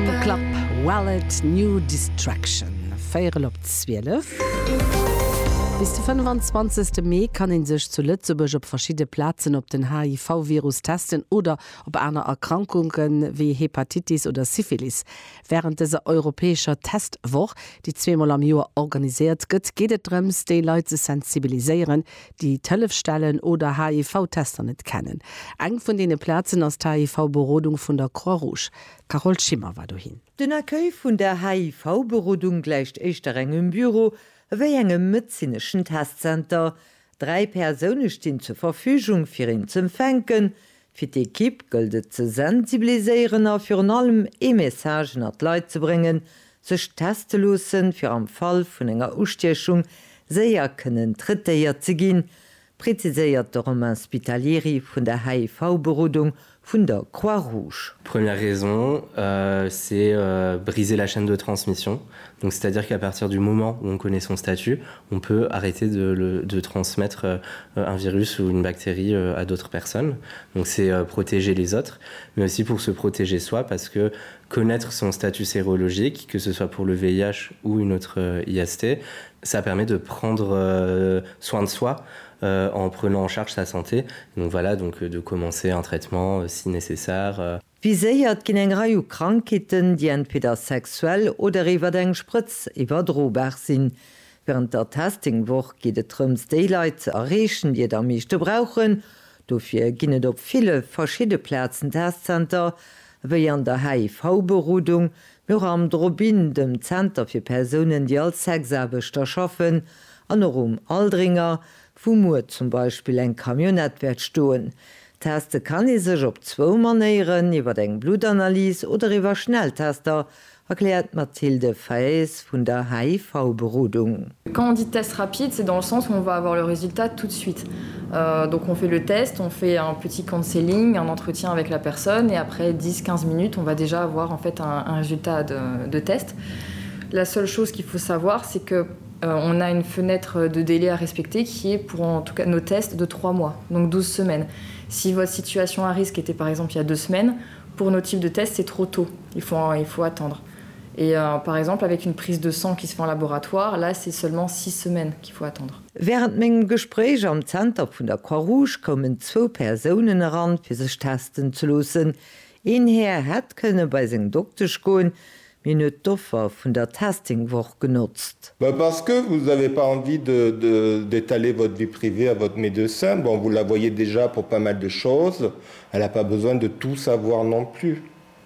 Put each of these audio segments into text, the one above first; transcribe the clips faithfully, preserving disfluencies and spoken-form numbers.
Club Wallet New Distraction Feier op zwölf. Bis den fünfundzwanzigsten Mai kann in sich zu Lützeburg op verschiedene Plätzen op den H I V-Virus testen oder op einer Erkrankungen wie Hepatitis oder Syphilis. Während dieser europäischer Testwoche, die zweimal am Jahr organisiert wird, geht es darum, die Leute zu sensibilisieren, die Telefstellen oder H I V-Tester nicht kennen. Eng von den Plätzen aus der H I V-Berodung von der Croix-Rouge. Carol Schimmer war dahin. Den Accueil von der H I V-Berodung gleicht echt im Büro, wie engem medizinischen Testcenter. Drei Personen stehen zur Verfügung für ihn zu empfangen. Für die Equipe gilt es zu sensibilisieren und für allem E-Messagen an die Leute zu bringen, sich testen lassen, für am Fall von einer Ausstechung sehr können Dritte zu gehen, präzisiert der Romain Spitalieri von der H I V-Berodung von der Croix-Rouge. Première raison, euh, c'est euh, briser la chaîne de transmission. Donc, c'est-à-dire qu'à partir du moment où on connaît son statut, on peut arrêter de, le, de transmettre euh, un virus ou une bactérie euh, à d'autres personnes. Donc, c'est euh, protéger les autres, mais aussi pour se protéger soi, parce que connaître son statut sérologique, que ce soit pour le V I H ou une autre euh, I S T, ça permet de prendre euh, soin de soi euh, en prenant en charge sa santé. Donc voilà, donc de commencer un traitement euh, si nécessaire. Euh. Wie séiert ginn eng Reihe Krankheiten, die entweder sexuell oder iwwer eng Spritz iwwerdrohbar sinn. Während der Testingwoch geht et drums Daylight ze errechen, die der meeschte brauchen. Dofir ginnet op viele verschiedene Plätzen Testcenter, wéi an der H I V-Berodung, nur am Drobin dem Center fir Personen, die als Sexarbeiter schaffen, an um Aldringer, wo Mut zum Beispiel eng Kamionett werd stoen. Teste kann i sech op zwo Manieren, iwwer eng Blutanalyse oder iwwer Schnelltester, erklärt Mathilde Faes von der H I V-Berodung. Quand on dit test rapide, c'est dans le sens où on va avoir le résultat tout de suite. Euh, donc on fait le test, on fait un petit counseling, un entretien avec la personne et après dix à quinze minutes, on va déjà avoir en fait un, un résultat de, de test. La seule chose qu'il faut savoir, c'est que Euh, on a une fenêtre de délai à respecter qui est pour en tout cas nos tests de trois mois, donc douze semaines. Si votre situation à risque était par exemple il y a deux semaines, pour nos types de tests c'est trop tôt, il faut, il faut attendre. Et euh, par exemple avec une prise de sang qui se fait en laboratoire, là c'est seulement six semaines qu'il faut attendre. Während mengem Gespräch am Center von der Croix-Rouge kommen zwei Personen heran, für sich testen zu lassen. Ein Herr hat können bei seinem Doktor gehen, une Doffer von der Testingwoche genutzt. Bah parce que vous n'avez pas envie de, de, d'étaler votre vie privée à votre médecin. Bon, vous la voyez déjà pour pas mal de choses. Elle n'a pas besoin de tout savoir non plus.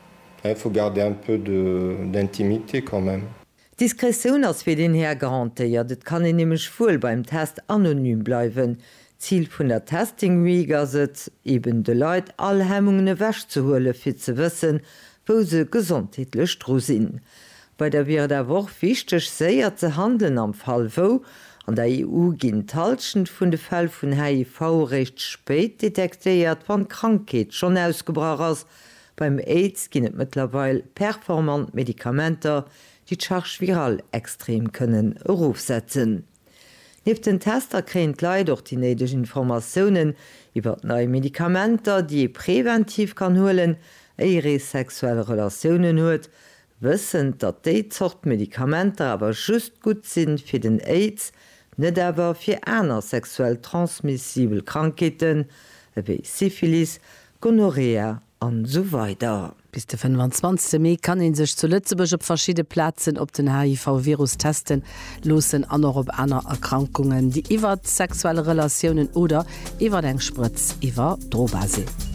Il faut garder un peu de, d'intimité quand même. Diskretion als für den Herr garantiert, das kann ich nämlich voll beim Test anonym bleiben. Ziel von der Testing Week ist eben den Leuten alle Hemmungen wegzuholen, für zu wissen, wo se gesundheitlich tro sinn. Bei der wir der Woche wichtig sehr zu handeln am Fall wo, an der E U ginn Talschen vun de Fall vun H I V recht spät detektiert, wann Krankheit schon ausgebracht ist. Beim AIDS ginnet mittlerweile performant Medikamenter, die die Charge viral extrem können aufsetzen. Neben den Tester kriegt leider auch die nötigen Informationen über neue Medikamenter, die präventiv kann holen, ihre sexuelle Relationen hat, wissen, dass die Sort Medikamente aber just gut sind für den AIDS, nicht aber für andere sexuell transmissible Krankheiten wie Syphilis, Gonorrhea und so weiter. Bis den fünfundzwanzigsten Mai kann ihn sich zu Lützeburg auf verschiedene Plätzen auf den H I V-Virus testen lassen, an auch auf andere Erkrankungen, die über sexuelle Relationen oder über den Spritz über Drohbar sind.